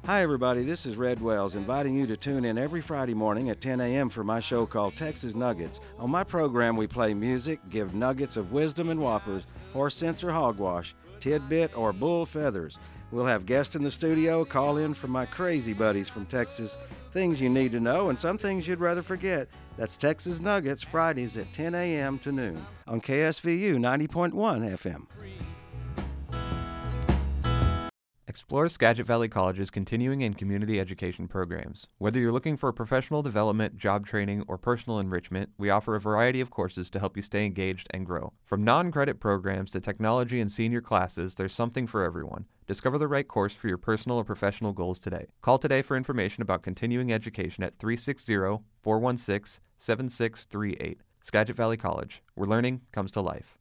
Hi, everybody. This is Red Wells, inviting you to tune in every Friday morning at 10 a.m. for my show called Texas Nuggets. On my program, we play music, give nuggets of wisdom and whoppers, horse sense or hogwash, tidbit or bull feathers. We'll have guests in the studio, call in from my crazy buddies from Texas, things you need to know, and some things you'd rather forget. That's Texas Nuggets, Fridays at 10 a.m. to noon on KSVU 90.1 FM. Explore Skagit Valley College's continuing and community education programs. Whether you're looking for professional development, job training, or personal enrichment, we offer a variety of courses to help you stay engaged and grow. From non-credit programs to technology and senior classes, there's something for everyone. Discover the right course for your personal or professional goals today. Call today for information about continuing education at 360-416-7638. Skagit Valley College, where learning comes to life.